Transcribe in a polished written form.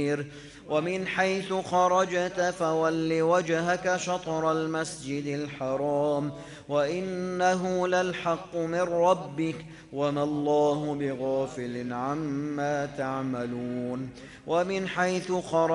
ومن حيث خرجت فول وجهك شطر المسجد الحرام وإنه للحق من ربك وما الله بغافل عما تعملون. ومن حيث خرجت